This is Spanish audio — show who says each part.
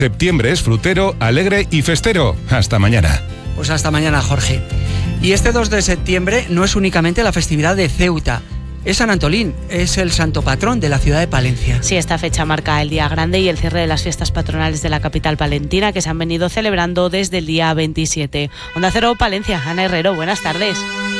Speaker 1: Septiembre es frutero, alegre y festero. Hasta mañana.
Speaker 2: Pues hasta mañana, Jorge. Y este 2 de septiembre no es únicamente la festividad de Ceuta. Es San Antolín, es el santo patrón de la ciudad de Palencia.
Speaker 3: Sí, esta fecha marca el día grande y el cierre de las fiestas patronales de la capital palentina, que se han venido celebrando desde el día 27. Onda Cero, Palencia. Ana Herrero, buenas tardes.